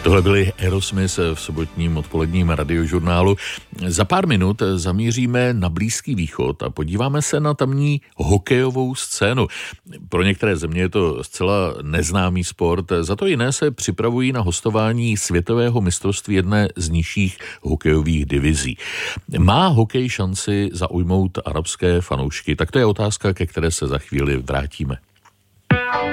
Tohle byli Aerosmith v sobotním odpoledním radiožurnálu. Za pár minut zamíříme na Blízký východ a podíváme se na tamní hokejovou scénu. Pro některé země je to zcela neznámý sport, za to jiné se připravují na hostování světového mistrovství jedné z nižších hokejových divizí. Má hokej šanci zaujmout arabské fanoušky? Tak to je otázka, ke které se za chvíli vrátíme.